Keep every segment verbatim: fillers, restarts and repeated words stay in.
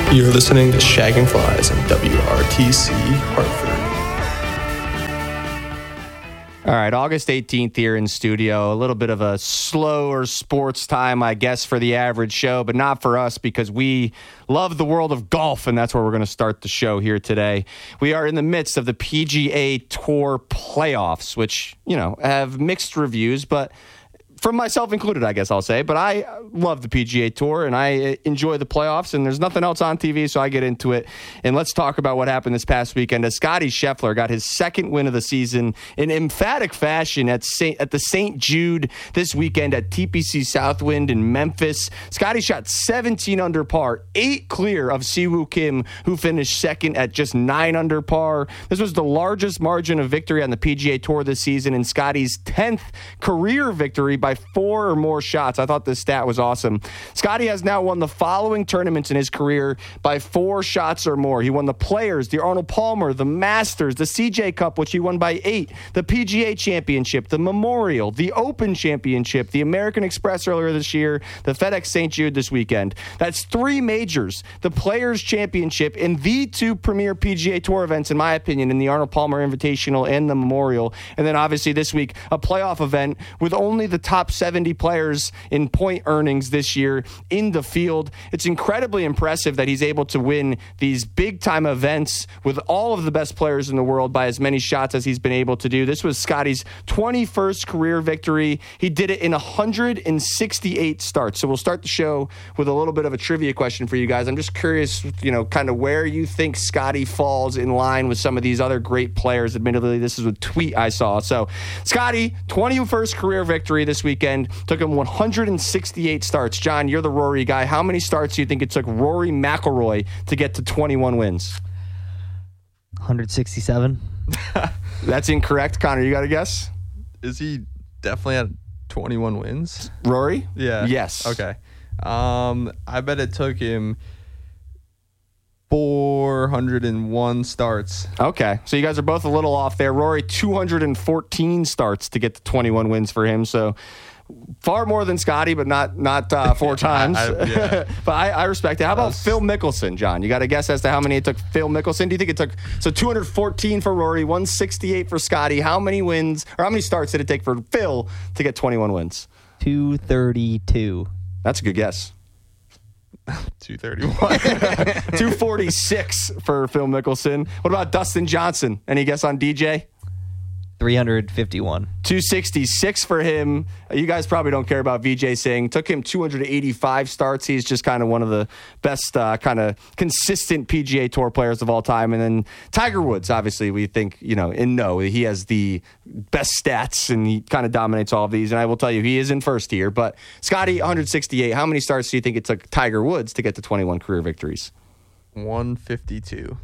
You're listening to Shagging Flies on W R T C Hartford. All right, August eighteenth here in studio. A little bit of a slower sports time, I guess, for the average show, but not for us because we love the world of golf, and that's where we're going to start the show here today. We are in the midst of the P G A Tour playoffs, which, you know, have mixed reviews, but from myself included, I guess I'll say. But I love the P G A Tour, and I enjoy the playoffs, and there's nothing else on T V, so I get into it. And let's talk about what happened this past weekend as Scottie Scheffler got his second win of the season in emphatic fashion at Saint, at the Saint Jude this weekend at T P C Southwind in Memphis. Scottie shot seventeen under par, eight clear of Siwoo Kim, who finished second at just nine under par. This was the largest margin of victory on the P G A Tour this season and Scottie's tenth career victory by four or more shots. I thought this stat was awesome. Scottie has now won the following tournaments in his career by four shots or more. He won the Players, the Arnold Palmer, the Masters, the C J Cup, which he won by eight, the P G A Championship, the Memorial, the Open Championship, the American Express earlier this year, the FedEx Saint Jude this weekend. That's three majors, the Players Championship, and the two premier P G A Tour events, in my opinion, in the Arnold Palmer Invitational and the Memorial. And then obviously this week, a playoff event with only the top seventy players in point earnings this year in the field. It's incredibly impressive that he's able to win these big-time events with all of the best players in the world by as many shots as he's been able to do. This was Scottie's twenty-first career victory. He did it in one hundred sixty-eight starts. So we'll start the show with a little bit of a trivia question for you guys. I'm just curious, you know, kind of where you think Scottie falls in line with some of these other great players. Admittedly, this is a tweet I saw. So Scottie, twenty-first career victory this weekend. Took him one hundred sixty-eight starts. John, you're the Rory guy. How many starts do you think it took Rory McIlroy to get to twenty-one wins? one hundred sixty-seven. That's incorrect. Connor, you got a guess? Is he definitely at twenty-one wins? Rory? Yeah. Yes. Okay. Um, I bet it took him four hundred one starts. Okay. So you guys are both a little off there. Rory, two hundred fourteen starts to get to twenty-one wins for him. So far more than Scottie, but not not uh, four times. I, I, yeah. But I, I respect it. How about That's... Phil Mickelson, John? You got a guess as to how many it took Phil Mickelson? Do you think it took, so two hundred fourteen for Rory, one hundred sixty-eight for Scottie. How many wins, or how many starts did it take for Phil to get twenty-one wins? two thirty-two. That's a good guess. two thirty-one. two forty-six for Phil Mickelson. What about Dustin Johnson? Any guess on D J? three hundred fifty-one. two sixty-six for him. You guys probably don't care about Vijay Singh. Took him two hundred eighty-five starts. He's just kind of one of the best uh, kind of consistent P G A Tour players of all time. And then Tiger Woods, obviously, we think, you know, and no, he has the best stats and he kind of dominates all of these. And I will tell you, he is in first here. But Scottie, one hundred sixty-eight. How many starts do you think it took Tiger Woods to get to twenty-one career victories? one fifty-two.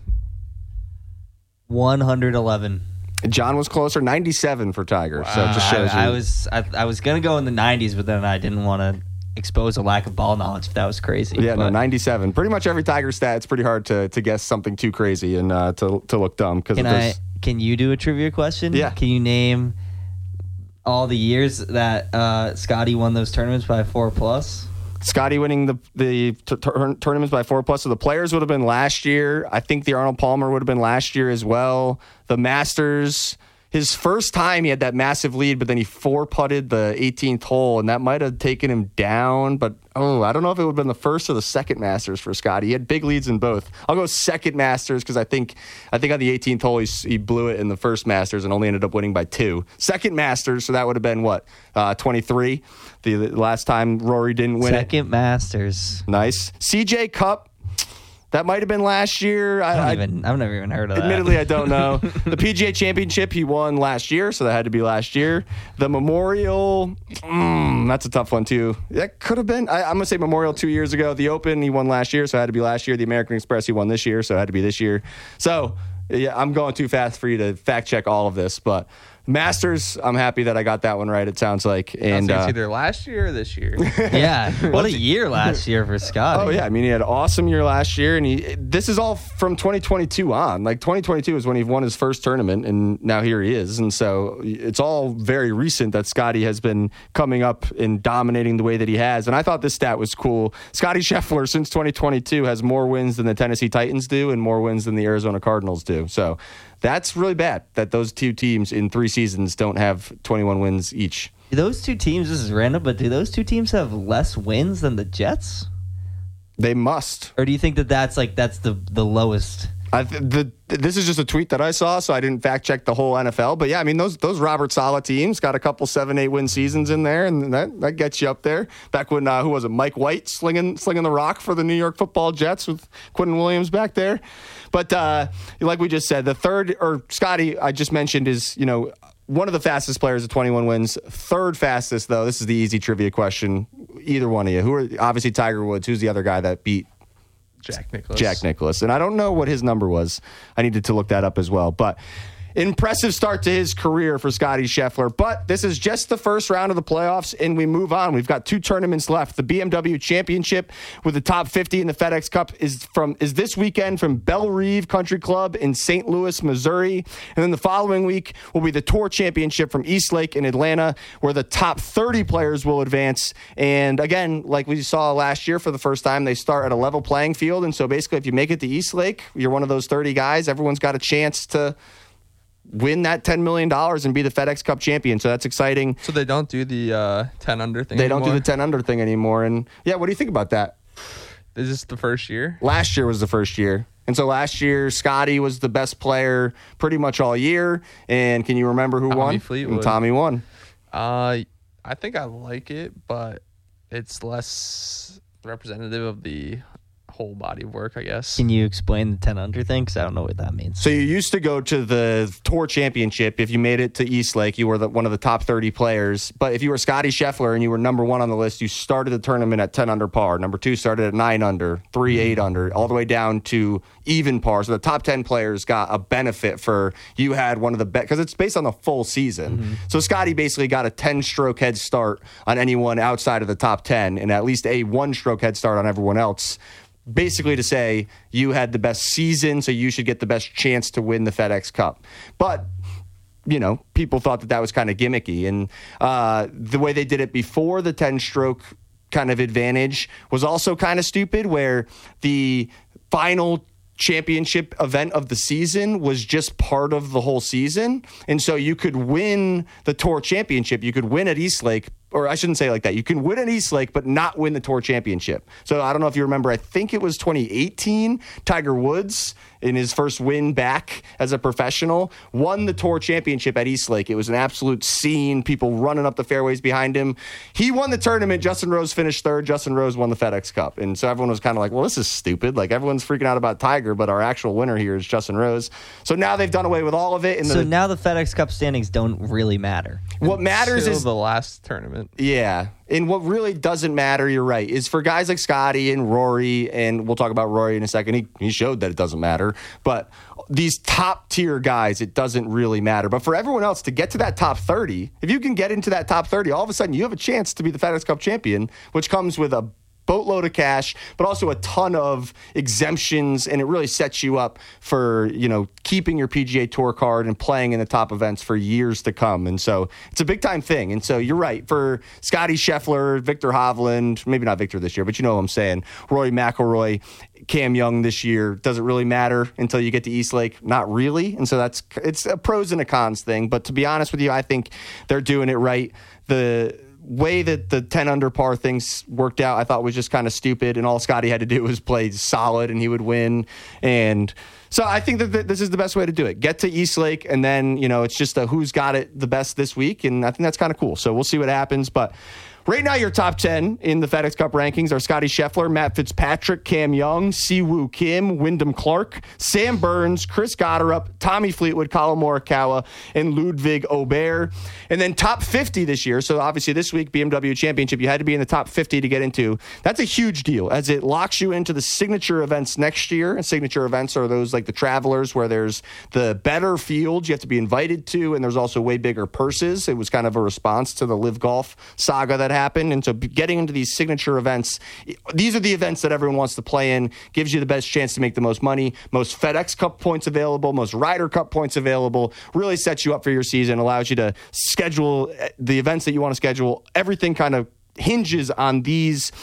one hundred eleven. John was closer, ninety-seven for Tiger. Wow. So it just shows I, you. I was I, I was gonna go in the nineties, but then I didn't want to expose a lack of ball knowledge if that was crazy. Yeah, but, no, ninety-seven. Pretty much every Tiger stat, it's pretty hard to, to guess something too crazy and uh, to to look dumb. Can I? Can you do a trivia question? Yeah. Can you name all the years that uh, Scottie won those tournaments by four plus? Scottie winning the the t- t- tournaments by four plus. So the Players would have been last year. I think the Arnold Palmer would have been last year as well. The Masters. His first time, he had that massive lead, but then he four-putted the eighteenth hole, and that might have taken him down. But, oh, I don't know if it would have been the first or the second Masters for Scottie. He had big leads in both. I'll go second Masters because I think I think on the eighteenth hole, he, he blew it in the first Masters and only ended up winning by two. Second Masters, so that would have been, what, uh, twenty-three? The, the last time Rory didn't win second it. Second Masters. Nice. C J Cup. That might have been last year. I, I don't I, even, I've never even heard of that. Admittedly, I don't know. The P G A Championship, he won last year, so that had to be last year. The Memorial, mm, that's a tough one, too. That could have been. I, I'm going to say Memorial two years ago. The Open, he won last year, so it had to be last year. The American Express, he won this year, so it had to be this year. So, yeah, I'm going too fast for you to fact check all of this, but Masters, I'm happy that I got that one right, it sounds like. And it's uh, either last year or this year. Yeah, what a year last year for Scotty. Oh, yeah. I mean, he had an awesome year last year, and he. This is all from twenty twenty-two on. Like, twenty twenty-two is when he won his first tournament, and now here he is. And so it's all very recent that Scotty has been coming up and dominating the way that he has. And I thought this stat was cool. Scotty Scheffler, since twenty twenty-two, has more wins than the Tennessee Titans do and more wins than the Arizona Cardinals do. So that's really bad that those two teams in three seasons don't have twenty-one wins each. Do those two teams, this is random, but do those two teams have less wins than the Jets? They must. Or do you think that that's like that's the the lowest? I th- the, this is just a tweet that I saw, so I didn't fact check the whole N F L. But yeah, I mean, those those Robert Saleh teams got a couple seven, eight win seasons in there, and that, that gets you up there. Back when, uh, who was it, Mike White slinging slinging the rock for the New York Football Jets with Quentin Williams back there. But uh, like we just said, the third, or Scotty, I just mentioned, is, you know, one of the fastest players at twenty-one wins. Third fastest, though, this is the easy trivia question. Either one of you. Who are, obviously Tiger Woods, who's the other guy that beat Jack Nicklaus. Jack Nicklaus. And I don't know what his number was. I needed to look that up as well. But impressive start to his career for Scotty Scheffler. But this is just the first round of the playoffs, and we move on. We've got two tournaments left. The B M W Championship with the top fifty in the FedEx Cup is from is this weekend from Belle Reve Country Club in Saint Louis, Missouri. And then the following week will be the Tour Championship from East Lake in Atlanta, where the top thirty players will advance. And again, like we saw last year for the first time, they start at a level playing field. And so basically, if you make it to East Lake, you're one of those thirty guys. Everyone's got a chance to win that ten million dollars and be the FedEx Cup champion. So that's exciting. So they don't do the uh, ten under thing They anymore? don't do the ten under thing anymore. And yeah, what do you think about that? Is this the first year? Last year was the first year. And so last year, Scotty was the best player pretty much all year. And can you remember who Tommy won? Fleetwood. And Tommy won. Uh, I think I like it, but it's less representative of the whole body of work, I guess. Can you explain the ten under thing? Because I don't know what that means. So you used to go to the Tour Championship. If you made it to East Lake, you were the, one of the top thirty players. But if you were Scotty Scheffler and you were number one on the list, you started the tournament at ten under par. Number two started at nine under, three, eight under, all the way down to even par. So the top ten players got a benefit for you had one of the best, because it's based on the full season. Mm-hmm. So Scotty basically got a ten-stroke head start on anyone outside of the top ten and at least a one-stroke head start on everyone else. Basically to say you had the best season, so you should get the best chance to win the FedEx Cup. But, you know, people thought that that was kind of gimmicky. And uh, the way they did it before the ten-stroke kind of advantage was also kind of stupid, where the final championship event of the season was just part of the whole season. And so you could win the Tour Championship. You could win at East Lake, or I shouldn't say it like that. You can win at East Lake, but not win the Tour Championship. So I don't know if you remember, I think it was twenty eighteen, Tiger Woods, in his first win back as a professional, won the Tour Championship at East Lake. It was an absolute scene, people running up the fairways behind him. He won the tournament. Justin Rose finished third. Justin Rose won the FedEx Cup. And so everyone was kind of like, well, this is stupid. Like, everyone's freaking out about Tiger, but our actual winner here is Justin Rose. So now they've done away with all of it. And so the, now the FedEx Cup standings don't really matter. What matters Till is the last tournament. Yeah. And what really doesn't matter, you're right, is for guys like Scotty and Rory, and we'll talk about Rory in a second. He, he showed that it doesn't matter. But these top tier guys, it doesn't really matter. But for everyone else to get to that top thirty, if you can get into that top thirty, all of a sudden you have a chance to be the FedEx Cup champion, which comes with a boatload of cash, but also a ton of exemptions, and it really sets you up for, you know, keeping your P G A Tour card and playing in the top events for years to come. And so it's a big time thing. And so you're right, for Scotty Scheffler, Victor Hovland, maybe not Victor this year, but you know what I'm saying, Rory McIlroy, Cam Young this year, does it really matter until you get to East Lake? Not really. And so that's, it's a pros and a cons thing. But to be honest with you, I think they're doing it right. The way that the ten under par things worked out, I thought was just kind of stupid, and all Scotty had to do was play solid and he would win. And so I think that this is the best way to do it. Get to East Lake, and then, you know, it's just a who's got it the best this week, and I think that's kind of cool. So we'll see what happens. But Right now, your top ten in the FedEx Cup rankings are Scotty Scheffler, Matt Fitzpatrick, Cam Young, Siwoo Kim, Wyndham Clark, Sam Burns, Chris Gotterup, Tommy Fleetwood, Colin Morikawa, and Ludwig Aubert. And then top fifty this year. So obviously this week, B M W Championship, you had to be in the top fifty to get into. That's a huge deal as it locks you into the signature events next year. And signature events are those like the Travelers where there's the better fields you have to be invited to, and there's also way bigger purses. It was kind of a response to the Live Golf saga that happened. And so getting into these signature events, these are the events that everyone wants to play in, gives you the best chance to make the most money, most FedEx Cup points available, most Ryder Cup points available, really sets you up for your season, allows you to schedule the events that you want to schedule. Everything kind of hinges on these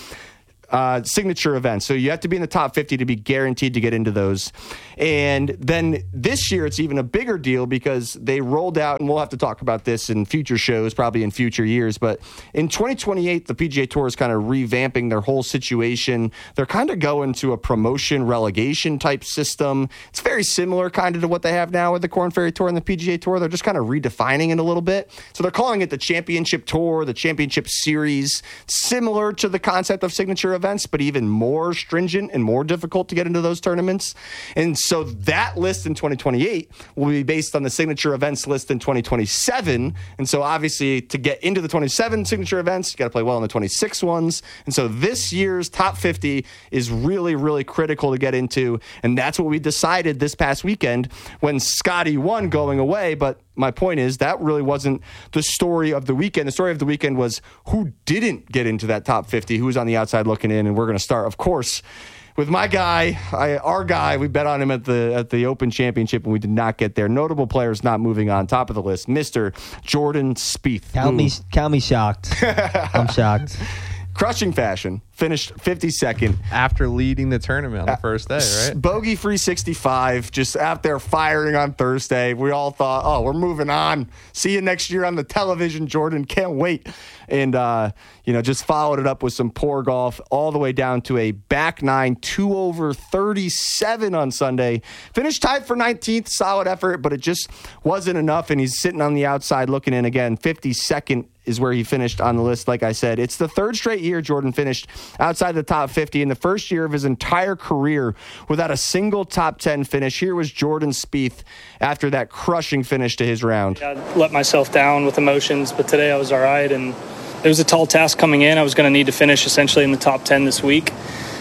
Uh, signature events. So you have to be in the top fifty to be guaranteed to get into those. And then this year, it's even a bigger deal because they rolled out, and we'll have to talk about this in future shows, probably in future years, but in twenty twenty-eight, the P G A Tour is kind of revamping their whole situation. They're kind of going to a promotion relegation type system. It's very similar kind of to what they have now with the Korn Ferry Tour and the P G A Tour. They're just kind of redefining it a little bit. So they're calling it the Championship Tour, the Championship Series, similar to the concept of signature events, but even more stringent and more difficult to get into those tournaments. And so that list in twenty twenty-eight will be based on the signature events list in twenty twenty-seven. And so obviously to get into the twenty-seven signature events, you got to play well in the twenty-six ones. And so this year's top fifty is really, really critical to get into. And that's what we decided this past weekend when Scotty won going away. But my point is that really wasn't the story of the weekend. The story of the weekend was who didn't get into that top fifty, who was on the outside looking in. And we're going to start, of course, with my guy, I, our guy. We bet on him at the at the Open Championship, and we did not get there. Notable players not moving on. Top of the list, Mister Jordan Spieth. Count me, count me shocked. I'm shocked. Crushing fashion. Finished fifty-second. After leading the tournament on the first day, right? Bogey-free sixty-five, just out there firing on Thursday. We all thought, oh, we're moving on. See you next year on the television, Jordan. Can't wait. And, uh, you know, just followed it up with some poor golf all the way down to a back nine, two over thirty-seven on Sunday. Finished tied for nineteenth, solid effort, but it just wasn't enough. And he's sitting on the outside looking in again. fifty-second is where he finished on the list. Like I said, it's the third straight year Jordan finished outside the top fifty in the first year of his entire career without a single top ten finish. Here was Jordan Spieth after that crushing finish to his round. I let myself down with emotions, but today I was all right, and it was a tall task coming in. I was going to need to finish essentially in the top ten this week.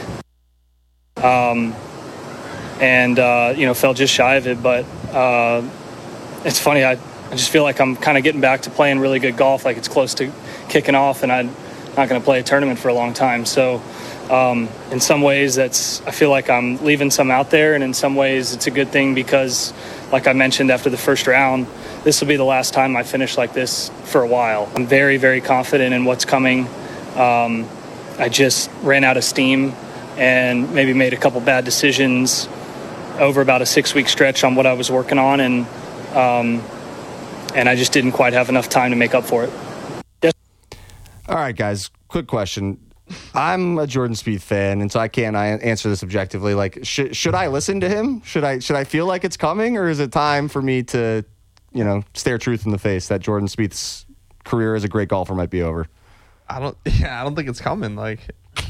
Um, and, uh, you know, fell just shy of it, but uh, it's funny. I, I just feel like I'm kind of getting back to playing really good golf, like it's close to kicking off, and I'm not going to play a tournament for a long time. So um, in some ways, that's I feel like I'm leaving some out there, and in some ways it's a good thing because, like I mentioned after the first round, this will be the last time I finish like this for a while. I'm very, very confident in what's coming. Um, I just ran out of steam and maybe made a couple bad decisions over about a six-week stretch on what I was working on, and um, and I just didn't quite have enough time to make up for it. Yes. All right, guys, quick question. I'm a Jordan Spieth fan, and so I can't answer this objectively. Like, should should I listen to him? Should I should I feel like it's coming, or is it time for me to, you know, stare truth in the face that Jordan Spieth's career as a great golfer might be over? I don't. Yeah, I don't think it's coming. Like,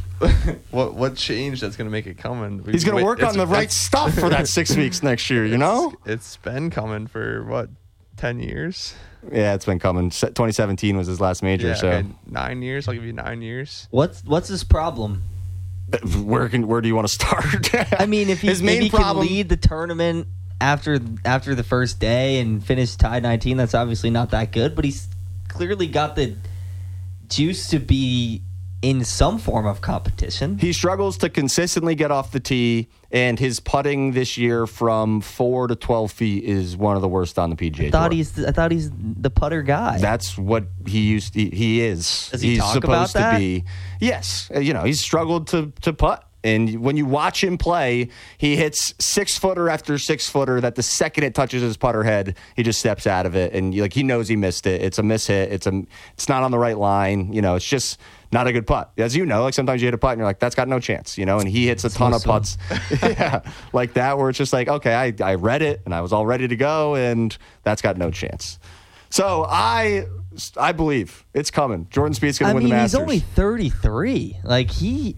what what change that's gonna make it coming? He's gonna Wait, work on the right stuff for that six weeks next year. You know, it's been coming for what, ten years? Yeah, it's been coming. twenty seventeen was his last major. Yeah, so okay, nine years. I'll give you nine years. What's what's his problem? Where can where do you want to start? I mean, if he, his main if he problem, can lead the tournament after after the first day and finish tied nineteen, that's obviously not that good. But he's clearly got the juice to be in some form of competition. He struggles to consistently get off the tee, and his putting this year from four to twelve feet is one of the worst on the P G A I thought Tour. he's I thought he's the putter guy. That's what he used. To, he, he is. Does he he's talk supposed about that? to be. Yes, you know he's struggled to to putt. And when you watch him play, he hits six footer after six footer that the second it touches his putter head, he just steps out of it, and like he knows he missed it. It's a miss hit. It's a it's not on the right line. You know, it's just not a good putt. As you know, like sometimes you hit a putt and you're like, that's got no chance. You know, and he hits a ton of putts, yeah, like that where it's just like, okay, I I read it and I was all ready to go, and that's got no chance. So I I believe it's coming. Jordan Spieth's going to I win mean, the Masters. he's only thirty-three. Like he,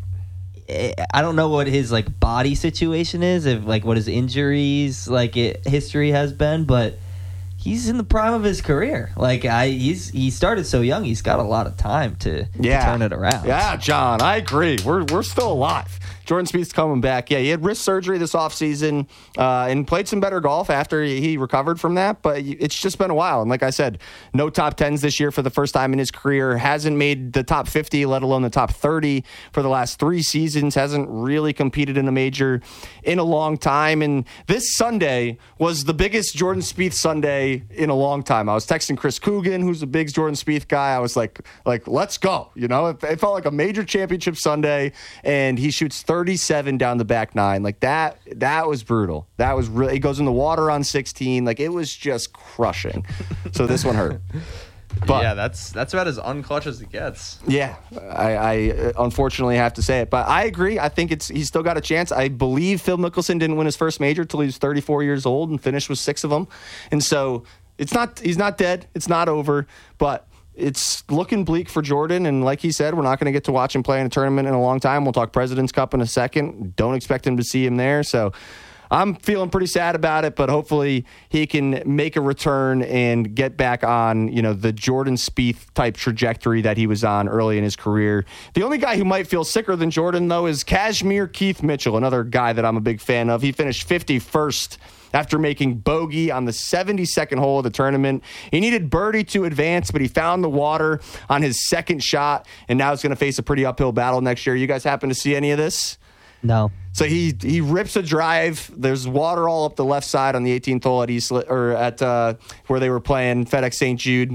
I don't know what his like body situation is, if like what his injuries like it, history has been, but he's in the prime of his career. Like I, he's he started so young. He's got a lot of time to, yeah. to turn it around. Yeah, John, I agree. We're we're still alive. Jordan Spieth's coming back. Yeah, he had wrist surgery this offseason uh, and played some better golf after he recovered from that, but it's just been a while. And like I said, no top tens this year for the first time in his career. Hasn't made the top fifty, let alone the top thirty for the last three seasons. Hasn't really competed in a major in a long time. And this Sunday was the biggest Jordan Spieth Sunday in a long time. I was texting Chris Coogan, who's a big Jordan Spieth guy. I was like, like let's go. You know, it, it felt like a major championship Sunday, and he shoots thirty-seven down the back nine. Like that, that was brutal. That was really, he goes in the water on sixteen. Like it was just crushing. So this one hurt. But, yeah, that's that's about as unclutch as it gets. Yeah, I, I unfortunately have to say it, but I agree. I think it's he's still got a chance. I believe Phil Mickelson didn't win his first major till he was thirty-four years old and finished with six of them, and so it's not he's not dead. It's not over, but it's looking bleak for Jordan. And like he said, we're not going to get to watch him play in a tournament in a long time. We'll talk President's Cup in a second. Don't expect him to see him there. So I'm feeling pretty sad about it, but hopefully he can make a return and get back on, you know, the Jordan Spieth type trajectory that he was on early in his career. The only guy who might feel sicker than Jordan, though, is Kashmir Keith Mitchell, another guy that I'm a big fan of. He finished fifty-first after making bogey on the seventy-second hole of the tournament. He needed birdie to advance, but he found the water on his second shot, and now he's going to face a pretty uphill battle next year. You guys happen to see any of this? No. So he he rips a drive. There's water all up the left side on the eighteenth hole at East or at uh, where they were playing FedEx Saint Jude,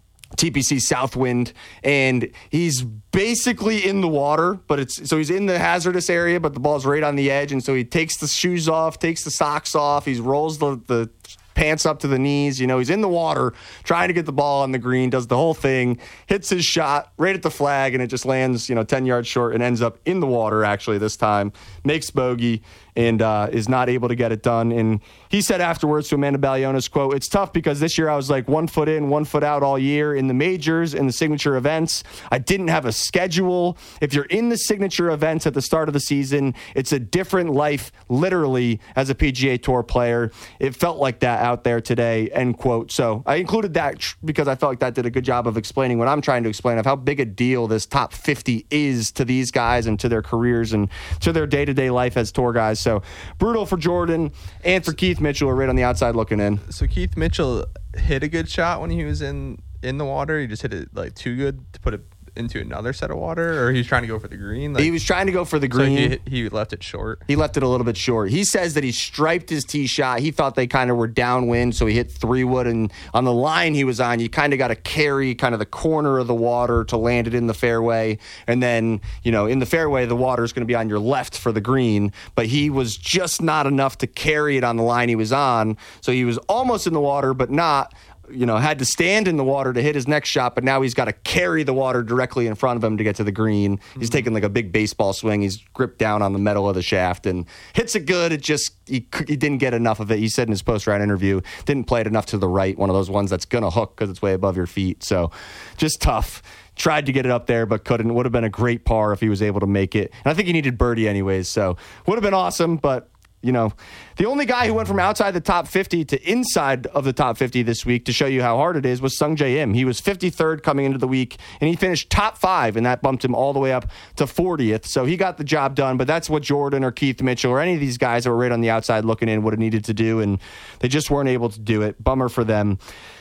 T P C Southwind, and he's basically in the water, but it's so he's in the hazardous area, but the ball's right on the edge, and so he takes the shoes off, takes the socks off, he rolls the the pants up to the knees. You know, he's in the water trying to get the ball on the green, does the whole thing, hits his shot right at the flag, and it just lands, you know, ten yards short and ends up in the water actually this time, makes bogey, and uh, is not able to get it done. And he said afterwards to Amanda Balionis, quote, "It's tough because this year I was like one foot in, one foot out all year in the majors, in the signature events. I didn't have a schedule. If you're in the signature events at the start of the season, it's a different life, literally, as a P G A Tour player. It felt like that out there today," end quote. So I included that because I felt like that did a good job of explaining what I'm trying to explain of how big a deal this top fifty is to these guys and to their careers and to their day-to-day life as tour guys. So brutal for Jordan and for Keith Mitchell, right on the outside looking in. So Keith Mitchell hit a good shot when he was in, in the water. He just hit it like too good to put it into another set of water, or he was trying to go for the green? Like, he was trying to go for the green. So he, he left it short. He left it a little bit short. He says that he striped his tee shot. He thought they kind of were downwind, so he hit three wood, and on the line he was on, you kind of got to carry kind of the corner of the water to land it in the fairway, and then, you know, in the fairway, the water is going to be on your left for the green, but he was just not enough to carry it on the line he was on, so he was almost in the water, but not. You know, had to stand in the water to hit his next shot, but now he's got to carry the water directly in front of him to get to the green. He's mm-hmm. taking like a big baseball swing. He's gripped down on the metal of the shaft and hits it good. It just, he, he didn't get enough of it. He said in his post-round interview, didn't play it enough to the right, one of those ones that's going to hook because it's way above your feet. So just tough. Tried to get it up there, but couldn't. Would have been a great par if he was able to make it. And I think he needed birdie anyways, so would have been awesome, but you know, the only guy who went from outside the top fifty to inside of the top fifty this week to show you how hard it is was Sungjae Im. He was fifty-third coming into the week, and he finished top five, and that bumped him all the way up to fortieth. So he got the job done, but that's what Jordan or Keith Mitchell or any of these guys that were right on the outside looking in would have needed to do, and they just weren't able to do it. Bummer for them.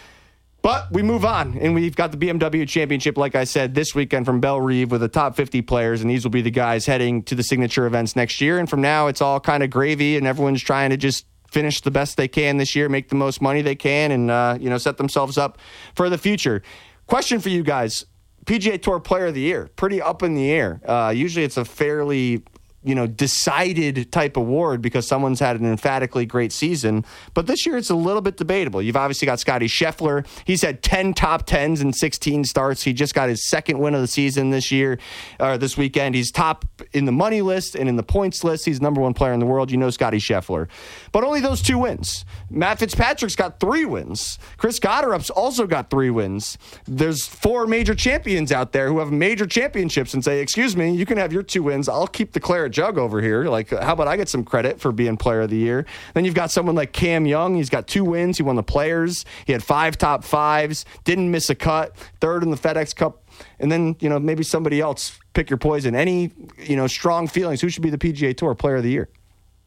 But we move on, and we've got the B M W Championship, like I said, this weekend from Bellerive with the top fifty players, and these will be the guys heading to the signature events next year. And from now, it's all kind of gravy, and everyone's trying to just finish the best they can this year, make the most money they can, and uh, you know, set themselves up for the future. Question for you guys. P G A Tour Player of the Year, pretty up in the air. Uh, usually it's a fairly you know, decided type award because someone's had an emphatically great season. But this year it's a little bit debatable. You've obviously got Scotty Scheffler. He's had ten top tens in sixteen starts. He just got his second win of the season this year, or this weekend. He's top in the money list and in the points list. He's the number one player in the world. You know Scotty Scheffler. But only those two wins. Matt Fitzpatrick's got three wins. Chris Gotterup's also got three wins. There's four major champions out there who have major championships and say, excuse me, you can have your two wins. I'll keep the claret jug over here. Like, how about I get some credit for being player of the year? Then you've got someone like Cam Young. He's got two wins. He won the Players. He had five top fives, didn't miss a cut, third in the FedEx Cup. And then, you know, maybe somebody else, pick your poison. Any, you know, strong feelings. Who should be the P G A Tour player of the year?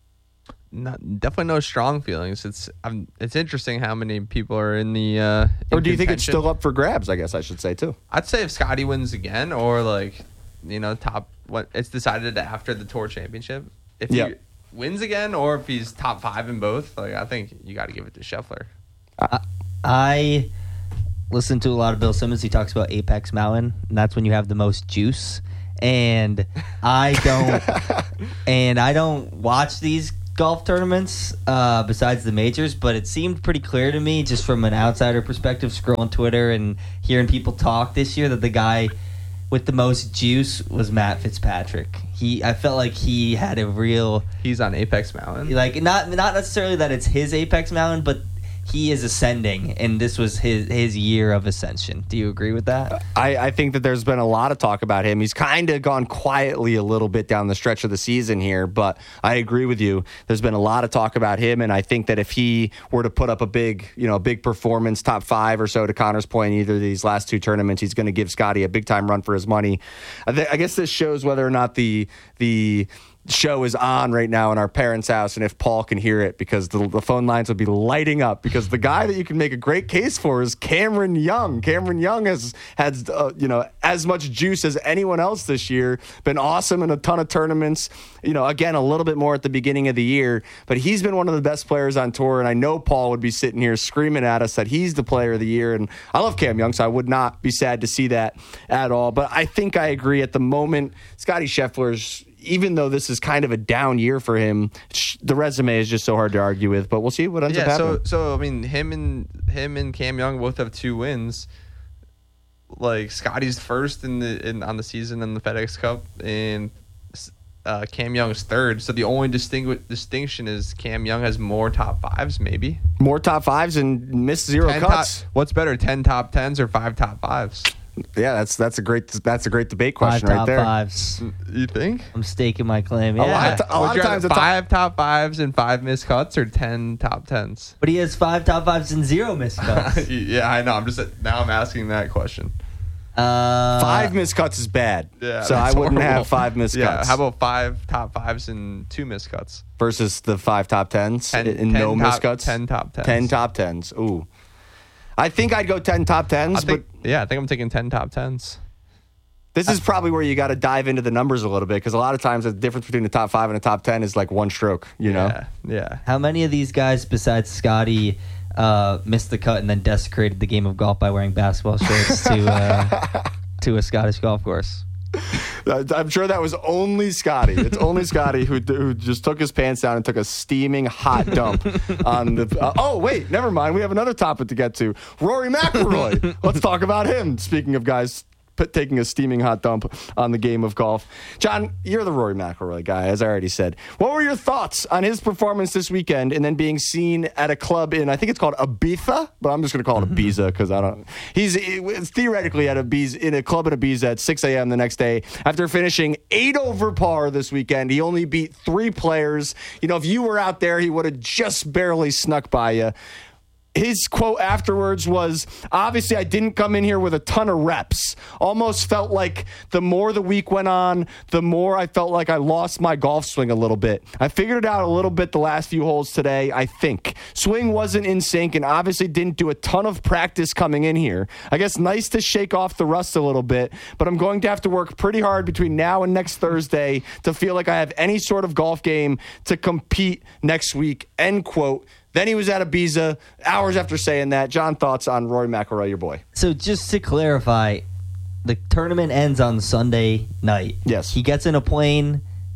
Not, definitely no strong feelings. It's um, it's interesting how many people are in the. Uh, in or do you think it's contention. still up for grabs? I guess I should say too. I'd say if Scotty wins again, or like, you know, top what it's decided after the Tour Championship. If Yeah. he wins again, or if he's top five in both, like I think you got to give it to Scheffler. I, I listen to a lot of Bill Simmons. He talks about Apex Mountain, and that's when you have the most juice. And I don't, and I don't watch these golf tournaments uh, besides the majors, but it seemed pretty clear to me, just from an outsider perspective, scrolling Twitter and hearing people talk this year, that the guy with the most juice was Matt Fitzpatrick. He, I felt like he had a real, He's on Apex Mountain. like not not necessarily that it's his Apex Mountain, but he is ascending, and this was his his year of ascension. Do you agree with that? I, I think that there's been a lot of talk about him. He's kind of gone quietly a little bit down the stretch of the season here, but I agree with you. There's been a lot of talk about him, and I think that if he were to put up a big, you know, big performance, top five or so, to Connor's point, either of these last two tournaments, he's going to give Scotty a big time run for his money. I, th- I guess this shows whether or not the the. show is on right now in our parents' house, and if Paul can hear it, because the, the phone lines would be lighting up, because the guy that you can make a great case for is Cameron Young. Cameron Young has had uh, you know, as much juice as anyone else this year, been awesome in a ton of tournaments, you know, again, a little bit more at the beginning of the year, but he's been one of the best players on tour, and I know Paul would be sitting here screaming at us that he's the player of the year, and I love Cam Young, so I would not be sad to see that at all. But I think I agree at the moment, Scotty Scheffler's, even though this is kind of a down year for him, the resume is just so hard to argue with. But we'll see what ends yeah, up happening. so so I mean, him and him and Cam Young both have two wins. Like Scotty's first in the in on the season in the FedEx Cup, and uh, Cam Young's third. So the only distingu- distinction is Cam Young has more top fives, maybe More top fives and missed zero ten cuts. Top, what's better, ten top tens or five top fives? Yeah, that's that's a great that's a great debate Five question right top there. fives. You think? I'm staking my claim. A Yeah. lot of, a lot Would of you times, rather the top, five top fives and five missed cuts, or ten top tens? But he has five top fives and zero missed cuts. Yeah, I know. I'm just now I'm asking that question. Uh, five missed cuts is bad. Yeah, so I that's wouldn't horrible. have five missed Yeah, cuts. how about five top fives and two missed cuts? versus the five top tens Ten- and ten no top- missed cuts? ten top tens. Ten top tens. Ooh, I think I'd go ten top tens, I think, but yeah, I think I'm taking ten top tens. this is probably where you got to dive into the numbers a little bit, because a lot of times the difference between the top five and a top ten is like one stroke. You know. Yeah, yeah. How many of these guys besides Scotty uh, missed the cut and then desecrated the game of golf by wearing basketball shorts to uh, to a Scottish golf course? I'm sure that was only Scotty. It's only Scotty who who just took his pants down and took a steaming hot dump on the. Uh, oh wait, never mind. We have another topic to get to. Rory McIlroy. Let's talk about him. Speaking of guys p- taking a steaming hot dump on the game of golf, John, you're the Rory McIlroy guy, as I already said. What were your thoughts on his performance this weekend, and then being seen at a club in, I think it's called Ibiza, but I'm just going to call it Ibiza because I don't. He's it's theoretically at Ibiza, in a club in Ibiza at six a.m. the next day after finishing eight over par this weekend. He only beat three players. You know, if you were out there, he would have just barely snuck by you. His quote afterwards was, obviously, I didn't come in here with a ton of reps. Almost felt like the more the week went on, the more I felt like I lost my golf swing a little bit. I figured it out a little bit the last few holes today, I think. Swing wasn't in sync and obviously didn't do a ton of practice coming in here. I guess nice to shake off the rust a little bit, but I'm going to have to work pretty hard between now and next Thursday to feel like I have any sort of golf game to compete next week, end quote. Then he was at Ibiza hours after saying that. John, thoughts on Rory McIlroy, your boy? So just to clarify, the tournament ends on Sunday night. Yes. He gets in a plane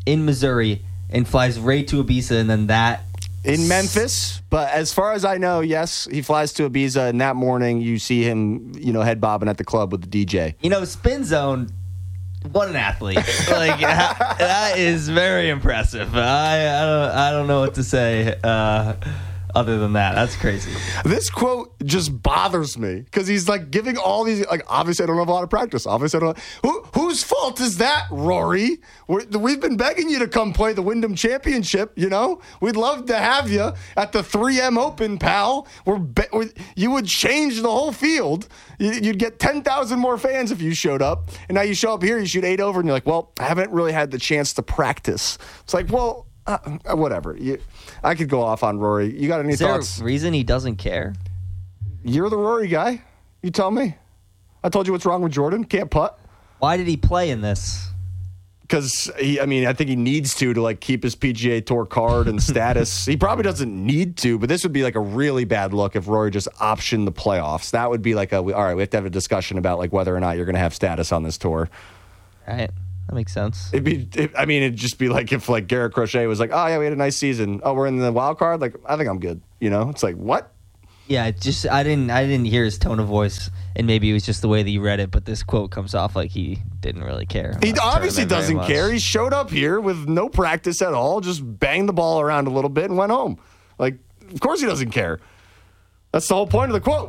in Missouri and flies right to Ibiza, and then that in Memphis. But as far as I know, yes, he flies to Ibiza, and that morning you see him, you know, head bobbing at the club with the D J. You know, Spin Zone, what an athlete. Like, that is very impressive. I, I, don't, I don't know what to say uh, other than that. That's crazy. This quote just bothers me because he's like giving all these, like, obviously I don't have a lot of practice. Obviously I don't. Who, whose fault is that, Rory? We're, we've been begging you to come play the Wyndham Championship, you know? We'd love to have you at the three M Open, pal. We're, be, we're You would change the whole field. You'd get ten thousand more fans if you showed up. And now you show up here, you shoot eight over, and you're like, well, I haven't really had the chance to practice. It's like, well, uh, whatever. You, I could go off on Rory. You got any Is there thoughts? a reason he doesn't care? You're the Rory guy. You tell me. I told you what's wrong with Jordan. Can't putt. Why did he play in this? Because, he, I mean, I think he needs to to, like, keep his P G A Tour card and status. He probably doesn't need to, but this would be, like, a really bad look if Rory just optioned the playoffs. That would be like a, all right, we have to have a discussion about, like, whether or not you're going to have status on this tour. Right. That makes sense. It'd be, it, I mean, it'd just be like if, like, Garrett Crochet was like, oh, yeah, we had a nice season. Oh, we're in the wild card? Like, I think I'm good. You know? It's like, what? Yeah, it just I didn't I didn't hear his tone of voice, and maybe it was just the way that you read it. But this quote comes off like he didn't really care. He about the obviously tournament very doesn't much. care. He showed up here with no practice at all, just banged the ball around a little bit and went home. Like, of course he doesn't care. That's the whole point of the quote.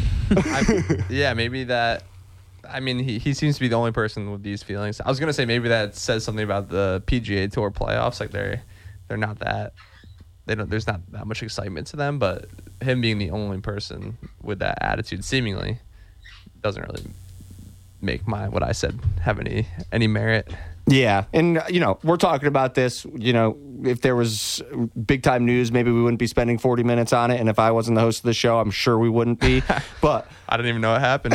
I, yeah, maybe that. I mean, he, he seems to be the only person with these feelings. I was gonna say maybe that says something about the P G A Tour playoffs. Like they're they're not that. They don't. There's not that much excitement to them, but him being the only person with that attitude, seemingly, doesn't really make my what I said have any any merit. Yeah, and, you know, we're talking about this, you know, if there was big-time news, maybe we wouldn't be spending forty minutes on it, and if I wasn't the host of the show, I'm sure we wouldn't be, but... I didn't even know it happened.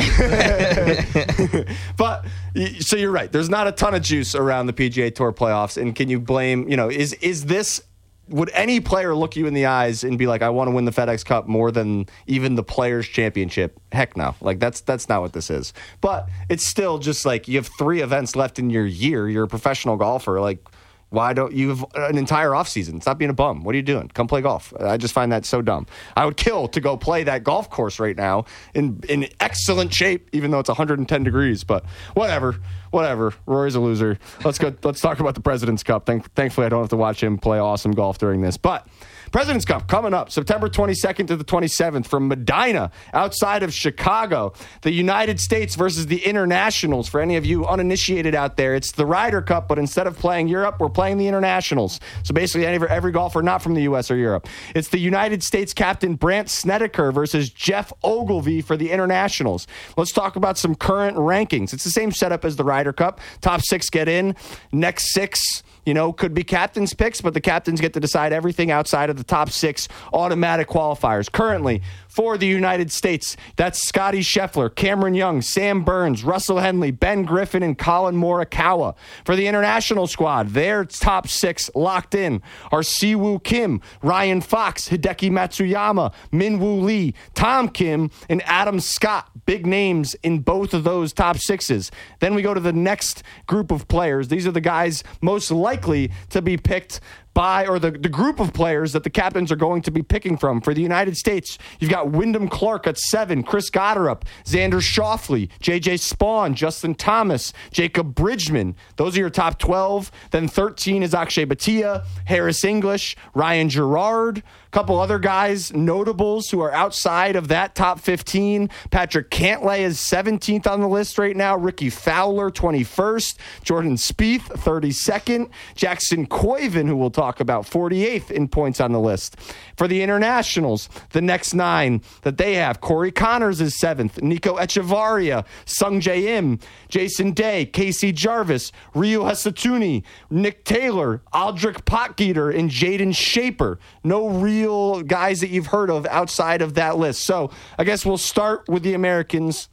But, so you're right, there's not a ton of juice around the P G A Tour playoffs, and can you blame, you know, is is this... Would any player look you in the eyes and be like, I want to win the FedEx Cup more than even the Players' Championship? Heck no. Like, that's that's not what this is. But it's still just like you have three events left in your year. You're a professional golfer. Like, why don't you have an entire offseason? Stop being a bum. What are you doing? Come play golf. I just find that so dumb. I would kill to go play that golf course right now in, in excellent shape, even though it's one hundred ten degrees. But whatever. Whatever. Rory's a loser. Let's go. Let's talk about the President's Cup. Thank, thankfully, I don't have to watch him play awesome golf during this. But President's Cup coming up September twenty-second to the twenty-seventh from Medina outside of Chicago. The United States versus the Internationals. For any of you uninitiated out there, it's the Ryder Cup, but instead of playing Europe, we're playing the Internationals. So basically, any, every golfer not from the U S or Europe. It's the United States captain Brandt Snedeker versus Jeff Ogilvy for the Internationals. Let's talk about some current rankings. It's the same setup as the Ryder Cup. Top six get in. Next six, you know, could be captain's picks, but the captains get to decide everything outside of the top six automatic qualifiers. Currently, for the United States, that's Scotty Scheffler, Cameron Young, Sam Burns, Russell Henley, Ben Griffin, and Colin Morikawa. For the international squad, their top six locked in are Siwoo Kim, Ryan Fox, Hideki Matsuyama, Min-Woo Lee, Tom Kim, and Adam Scott. Big names in both of those top sixes. Then we go to the next group of players. These are the guys most likely to be picked by, or the, the group of players that the captains are going to be picking from. For the United States, you've got Wyndham Clark at seven, Chris Gotterup, Xander Schauffele, J J Spawn, Justin Thomas, Jacob Bridgman. Those are your top twelve. Then thirteen is Akshay Bhatia, Harris English, Ryan Gerard. A couple other guys, notables who are outside of that top fifteen. Patrick Cantlay is seventeenth on the list right now. Ricky Fowler, twenty-first. Jordan Spieth, thirty-second. Jackson Koiven, who we'll talk about, forty-eighth in points on the list. For the internationals, the next nine that they have, Corey Connors is seventh. Nico Echevarria, Sung Jae Im, Jason Day, Casey Jarvis, Ryu Hasatuni, Nick Taylor, Aldrich Potgieter, and Jaden Shaper. No real guys that you've heard of outside of that list. So I guess we'll start with the Americans.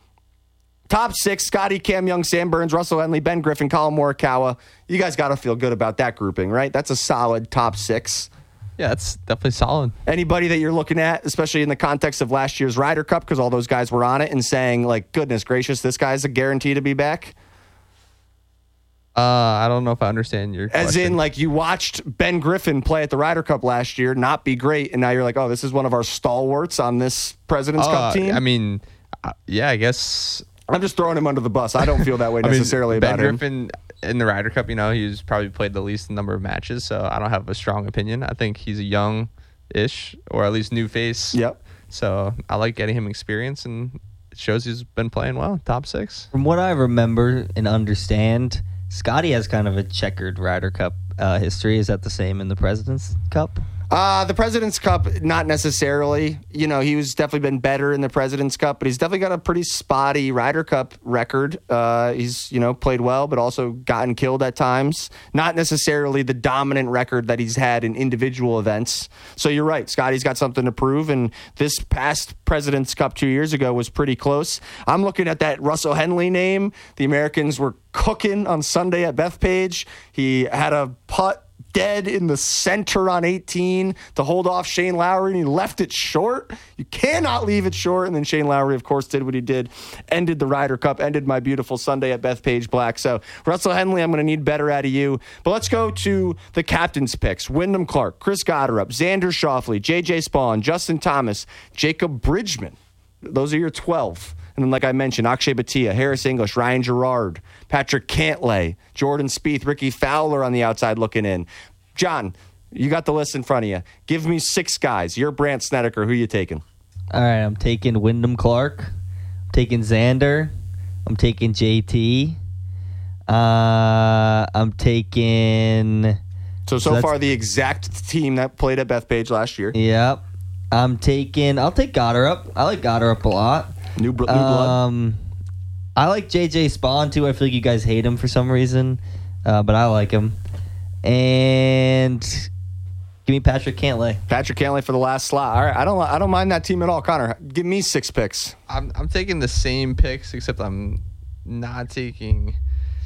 Top six, Scotty, Cam Young, Sam Burns, Russell Henley, Ben Griffin, Colin Morikawa. You guys got to feel good about that grouping, right? That's a solid top six. Yeah, that's definitely solid. Anybody that you're looking at, especially in the context of last year's Ryder Cup, because all those guys were on it, and saying, like, goodness gracious, this guy's a guarantee to be back? Uh, I don't know if I understand your As question. in, like, you watched Ben Griffin play at the Ryder Cup last year, not be great, and now you're like, oh, this is one of our stalwarts on this President's Uh, Cup team? I mean, uh, yeah, I guess. I'm just throwing him under the bus. I don't feel that way I mean, necessarily Ben about him. Griffin in the Ryder Cup, you know, he's probably played the least number of matches, so I don't have a strong opinion. I think he's a young-ish, or at least new face. Yep. So I like getting him experience, and it shows he's been playing well, top six. From what I remember and understand, Scotty has kind of a checkered Ryder Cup uh, history. Is that the same in the President's Cup? Uh, the President's Cup, not necessarily. You know, he was definitely been better in the President's Cup, but he's definitely got a pretty spotty Ryder Cup record. Uh, he's, you know, played well, but also gotten killed at times. Not necessarily the dominant record that he's had in individual events. So you're right. Scotty's got something to prove, and this past President's Cup two years ago was pretty close. I'm looking at that Russell Henley name. The Americans were cooking on Sunday at Bethpage. He had a putt dead in the center on eighteen to hold off Shane Lowry, and he left it short. You cannot leave it short. And then Shane Lowry, of course, did what he did, ended the Ryder Cup, ended my beautiful Sunday at Bethpage Black. So, Russell Henley, I'm going to need better out of you. But let's go to the captain's picks. Wyndham Clark, Chris Gotterup, Xander Schauffele, J J Spawn, Justin Thomas, Jacob Bridgman. Those are your twelve. And then, like I mentioned, Akshay Bhatia, Harris English, Ryan Gerard, Patrick Cantlay, Jordan Spieth, Ricky Fowler on the outside looking in. John, you got the list in front of you. Give me six guys. You're Brandt Snedeker. Who you taking? All right, I'm taking Wyndham Clark. I'm taking Xander. I'm taking J T. Uh, I'm taking... So, so, So far, that's- the exact team that played at Bethpage last year. Yep. I'm taking... I'll take Gotterup. I like Gotterup a lot. New, bl- new blood. Um, I like J J Spawn, too. I feel like you guys hate him for some reason, uh, but I like him. And give me Patrick Cantlay. Patrick Cantlay for the last slot. All right, I don't, I don't mind that team at all. Connor, give me six picks. I'm I'm taking the same picks, except I'm not taking.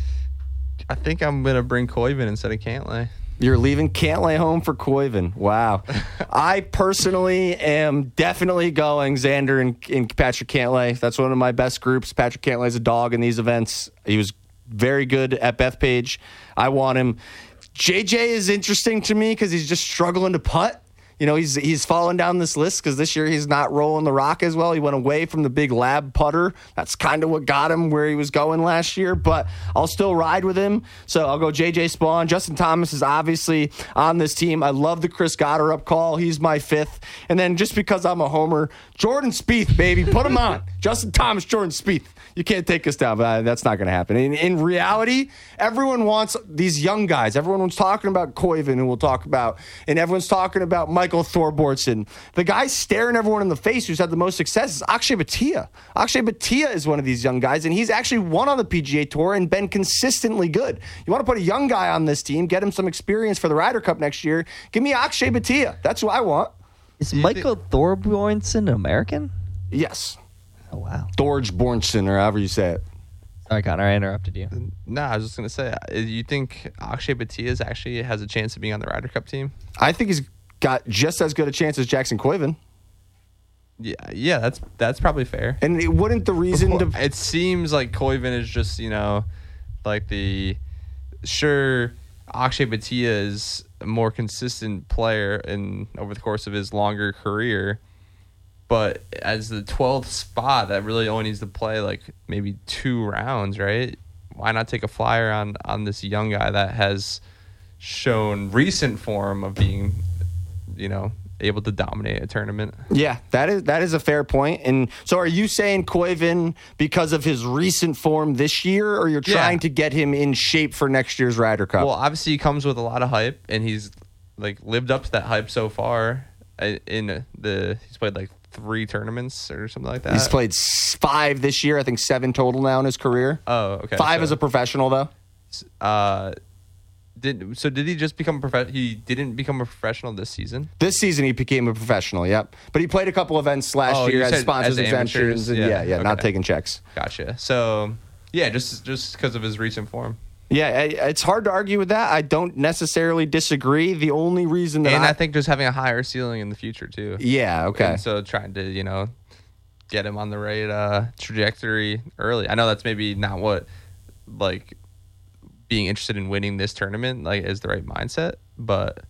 I think I'm gonna bring Koiven instead of Cantlay. You're leaving Cantlay home for Koiven. Wow. I personally am definitely going Xander and, and Patrick Cantlay. That's one of my best groups. Patrick Cantlay's a dog in these events. He was very good at Bethpage. I want him. J J is interesting to me because he's just struggling to putt. You know, he's he's fallen down this list because this year he's not rolling the rock as well. He went away from the big lab putter. That's kind of what got him where he was going last year, but I'll still ride with him. So I'll go J J Spawn. Justin Thomas is obviously on this team. I love the Chris Gotterup call. He's my fifth. And then just because I'm a homer, Jordan Spieth, baby, put him on. Justin Thomas, Jordan Spieth. You can't take us down, but that's not going to happen. In, in reality, everyone wants these young guys. Everyone's talking about Koiven, who we'll talk about, and everyone's talking about Michael Thorbjornsen. The guy staring everyone in the face who's had the most success is Akshay Bhatia. Akshay Bhatia is one of these young guys, and he's actually won on the P G A Tour and been consistently good. You want to put a young guy on this team, get him some experience for the Ryder Cup next year, give me Akshay Bhatia. That's who I want. Is you Michael Thorbjornsen an American? Yes. Oh, wow. Thorbjornsen, or however you say it. Sorry, Connor. I interrupted you. No, I was just gonna say, uh, you think Akshay Bhatia actually has a chance of being on the Ryder Cup team? I think he's got just as good a chance as Jackson Koiven. Yeah, yeah, that's that's probably fair. And it wouldn't the reason to... It seems like Koiven is just, you know, like the sure Akshay Bhatia is a more consistent player in over the course of his longer career, but as the twelfth spot, that really only needs to play like maybe two rounds, right? Why not take a flyer on on this young guy that has shown recent form of being, you know, able to dominate a tournament? Yeah, that is that is a fair point. And so are you saying Koiven because of his recent form this year, or you're trying Yeah. to get him in shape for next year's Ryder Cup? Well, obviously he comes with a lot of hype, and he's like lived up to that hype so far. I- In the he's played like three tournaments or something like that. He's played s- five this year, I think seven total now in his career. Oh, okay. Five so, as a professional, though. uh, did so? Did he just become a prof? He didn't become a professional this season. This season he became a professional, yep. But he played a couple events last Oh, year you as said sponsors as exemptions. amateurs? And yeah, Yeah, yeah, not okay. taking checks. Gotcha. So yeah, just just because of his recent form. Yeah, I- it's hard to argue with that. I don't necessarily disagree. The only reason that And I, I think just having a higher ceiling in the future too. yeah, okay. And so trying to, you know, get him on the right uh, trajectory early. I know that's maybe not what like being interested in winning this tournament like is the right mindset, but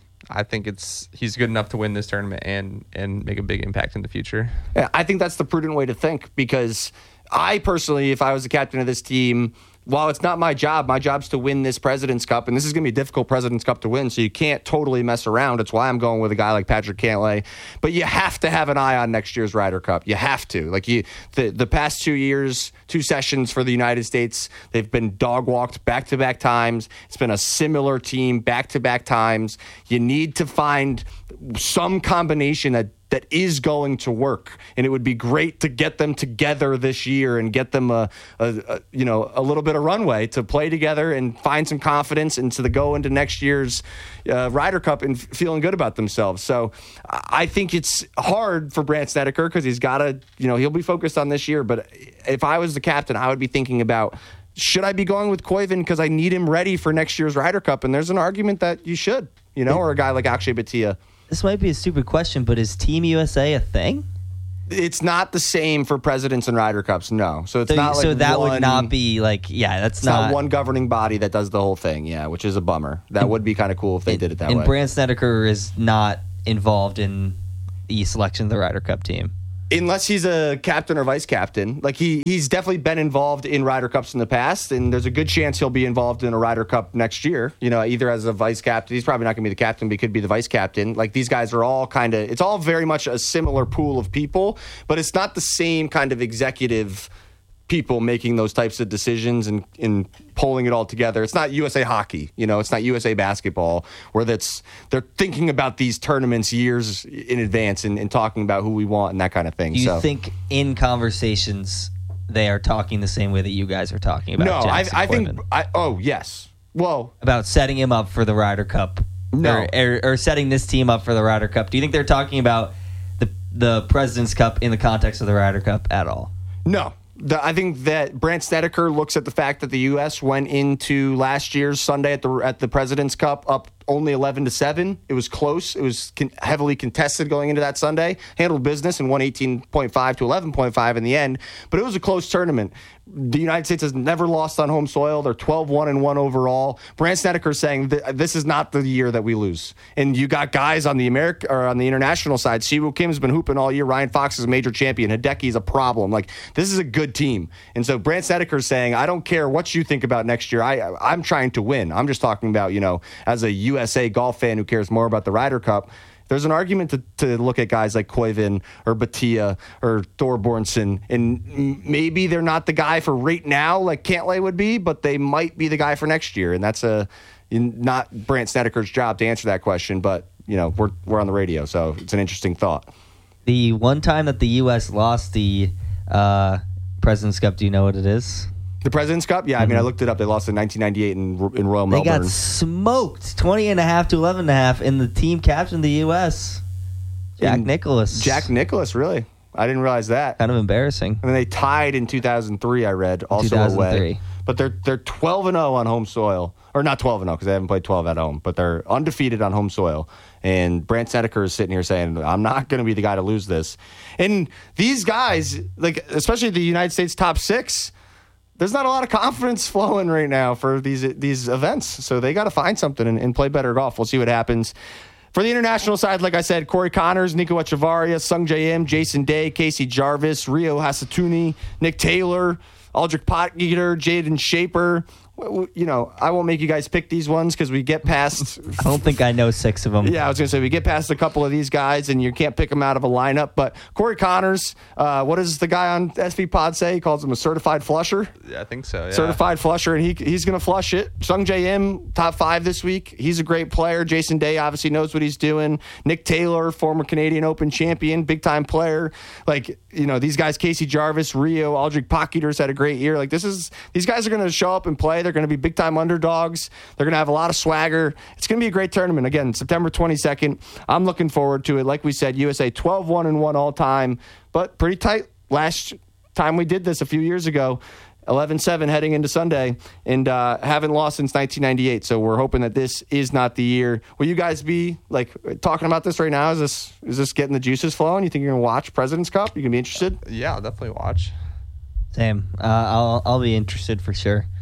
I think it's he's good enough to win this tournament and and make a big impact in the future. Yeah, I think that's the prudent way to think, because I personally, if I was the captain of this team, while it's not my job, my job's to win this President's Cup, and this is going to be a difficult President's Cup to win, so you can't totally mess around. It's why I'm going with a guy like Patrick Cantlay. But you have to have an eye on next year's Ryder Cup. You have to. Like you, the the past two years, two sessions for the United States, they've been dog walked back to back times. It's been a similar team back to back times. You need to find some combination that. that is going to work, and it would be great to get them together this year and get them a, a, a you know a little bit of runway to play together and find some confidence and to the go into next year's uh, Ryder Cup and f- feeling good about themselves. So I think it's hard for Brandt Snedeker because he's got to you know he'll be focused on this year. But if I was the captain, I would be thinking about, should I be going with Koivin because I need him ready for next year's Ryder Cup? And there's an argument that you should, you know, or a guy like Akshay Bhatia. This might be a stupid question, but is Team U S A a thing? It's not the same for Presidents and Ryder Cups, no. So it's So, not like so that one, would not be like, yeah, that's it's not, not one governing body that does the whole thing, yeah, which is a bummer. That would be kind of cool if they did it that and way. Brandt Snedeker is not involved in the selection of the Ryder Cup team. Unless he's a captain or vice captain. Like he he's definitely been involved in Ryder Cups in the past, and there's a good chance he'll be involved in a Ryder Cup next year, you know, either as a vice captain. He's probably not going to be the captain, but he could be the vice captain. Like these guys are all kind of, it's all very much a similar pool of people, but it's not the same kind of executive people making those types of decisions and, and pulling it all together. It's not U S A hockey, you know, it's not U S A basketball where that's they're thinking about these tournaments years in advance and, and talking about who we want and that kind of thing. Do you so. think in conversations they are talking the same way that you guys are talking about? No, I, Jackson I think, Koivin? I, oh, yes. Well, About setting him up for the Ryder Cup. No. Or, or, or setting this team up for the Ryder Cup. Do you think they're talking about the the President's Cup in the context of the Ryder Cup at all? no. The, I think that Brandt Snedeker looks at the fact that the U S went into last year's Sunday at the at the President's Cup up only eleven to seven. It was close. It was con- heavily contested going into that Sunday. Handled business and won eighteen point five to eleven point five in the end. But it was a close tournament. The United States has never lost on home soil. They're twelve one and one overall. Brandt Snedeker saying this is not the year that we lose. And you got guys on the America or on the international side. Siwoo Kim's been hooping all year. Ryan Fox is a major champion. Hideki's a problem. Like this is a good team. And so Brandt Snedeker saying, I don't care what you think about next year. I I'm trying to win. I'm just talking about, you know, as a U S A golf fan who cares more about the Ryder Cup. There's an argument to, to look at guys like Koivin or Bhatia or Thorbjornsen, and maybe they're not the guy for right now like Cantlay would be, but they might be the guy for next year, and that's a not Brandt Snedeker's job to answer that question, but you know we're we're on the radio, so it's an interesting thought. The one time that the U S lost the uh, President's Cup, do you know what it is? The President's Cup? Yeah, I mean, I looked it up. They lost in nineteen ninety-eight in, in Royal They Melbourne. got smoked twenty and a half to eleven and a half, and the team captain of the U S, Jack In- Nicklaus. Jack Nicklaus, really? I didn't realize that. Kind of embarrassing. And then they tied in two thousand three, I read, also two thousand three. away. But they're they're twelve and oh on home soil. Or not twelve and oh because they haven't played twelve at home, but they're undefeated on home soil. And Brandt Snedeker is sitting here saying, I'm not going to be the guy to lose this. And these guys, like especially the United States top six, there's not a lot of confidence flowing right now for these these events. So they got to find something and, and play better golf. We'll see what happens. For the international side, like I said, Corey Connors, Nico Echevarria, Sung J M, Jason Day, Casey Jarvis, Rio Hasatuni, Nick Taylor, Aldrich Potgieter, Jaden Shaper. You know, I won't make you guys pick these ones because we get past. I don't think I know six of them. Yeah, I was going to say we get past a couple of these guys and you can't pick them out of a lineup. But Corey Connors, uh, what does the guy on S V Pod say? He calls him a certified flusher. Yeah, I think so. Yeah. Certified flusher, and he he's going to flush it. Sung J M, top five this week. He's a great player. Jason Day obviously knows what he's doing. Nick Taylor, former Canadian Open champion, big time player. Like, you know, these guys, Casey Jarvis, Rio, Aldrich Potgieter's had a great year. Like, this is these guys are going to show up and play. They're going to be big time underdogs. They're going to have a lot of swagger. It's going to be a great tournament. Again, September twenty-second. I'm looking forward to it. Like we said, U S A twelve one and one all time, but pretty tight last time we did this a few years ago. eleven seven heading into Sunday, and uh, haven't lost since nineteen ninety-eight. So we're hoping that this is not the year. Will you guys be like talking about this right now? Is this is this getting the juices flowing? You think you're gonna watch President's Cup? You gonna be interested? Yeah, I'll definitely watch. Same. Uh, I'll I'll be interested for sure.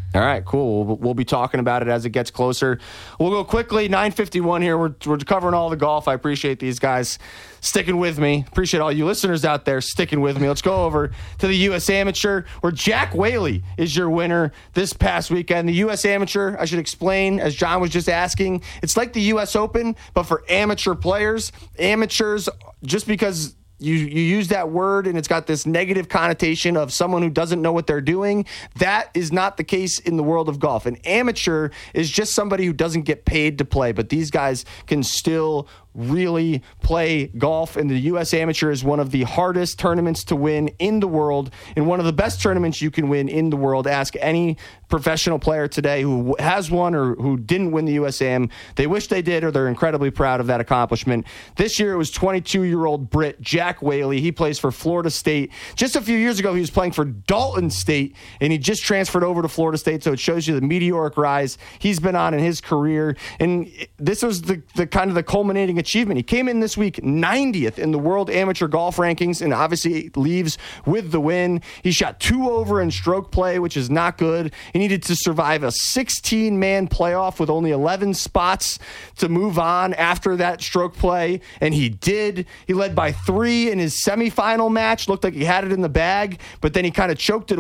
All right, cool. We'll, we'll be talking about it as it gets closer. We'll go quickly. nine fifty-one here. We're, we're covering all the golf. I appreciate these guys sticking with me. Appreciate all you listeners out there sticking with me. Let's go over to the U S Amateur, where Jack Whaley is your winner this past weekend. The U S Amateur, I should explain, as John was just asking, it's like the U S Open, but for amateur players. Amateurs, just because You you use that word and it's got this negative connotation of someone who doesn't know what they're doing. That is not the case in the world of golf. An amateur is just somebody who doesn't get paid to play, but these guys can still really play golf, and the U S Amateur is one of the hardest tournaments to win in the world and one of the best tournaments you can win in the world. Ask any professional player today who has won or who didn't win the U S A M. They wish they did, or they're incredibly proud of that accomplishment. This year it was twenty-two-year-old Brit Jack Whaley. He plays for Florida State. Just a few years ago he was playing for Dalton State, and he just transferred over to Florida State, so it shows you the meteoric rise he's been on in his career. And this was the, the kind of the culminating achievement. He came in this week ninetieth in the World Amateur Golf Rankings, and obviously leaves with the win. He shot two over in stroke play, which is not good. He needed to survive a sixteen-man playoff with only eleven spots to move on after that stroke play, and he did. He led by three in his semifinal match. Looked like he had it in the bag, but then he kind of choked it